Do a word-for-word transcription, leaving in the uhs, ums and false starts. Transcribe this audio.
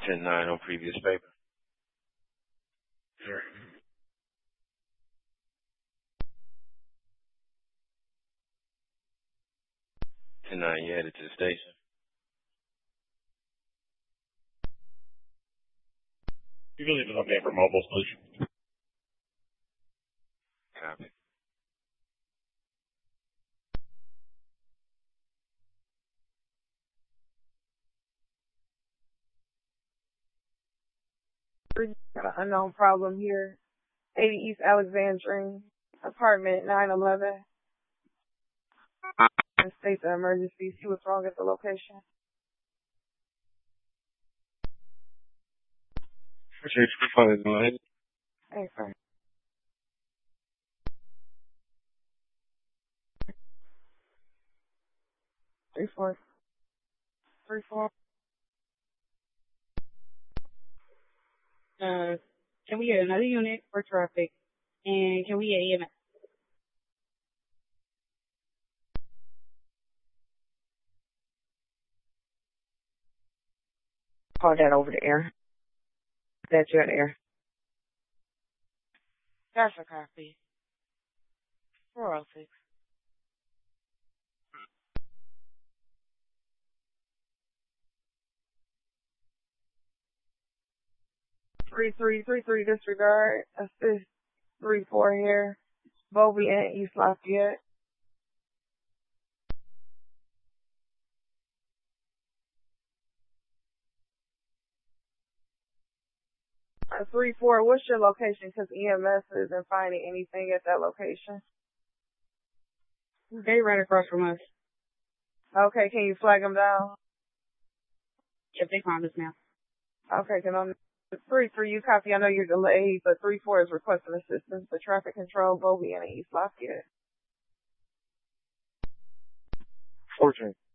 ten nine on previous paper. Sure. ten nine, you headed to the station. You can leave it on paper mobile station. Copy. Got an unknown problem here. eighty East Alexandrine, apartment nine eleven. State of emergency. See what's wrong at the location. Appreciate you for calling, man. Thanks, sir. Three four. Three four. Uh, can we get another unit for traffic? And can we get E M S? Call that over the air. That's your air. That's a copy. four oh six. Three three three three disregard. Assist three four here. Bovie and East Lafayette. Uh, three four. What's your location? Because E M S isn't finding anything at that location. They right across from us. Okay, can you flag them down? Yep, they found us now. Okay, can I three three, you copy. I know you're delayed, but three four is requesting assistance for traffic control, Bovie and East Lafayette. Fortune.